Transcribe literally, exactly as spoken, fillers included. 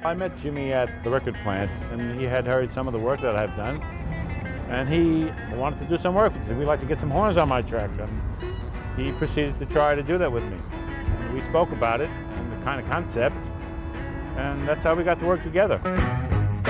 I met Jimmy at the record plant, and he had heard some of the work that I've done, and he wanted to do some work. We'd like to get some horns on my track, and he proceeded to try to do that with me. And we spoke about it and the kind of concept, and that's how we got to work together.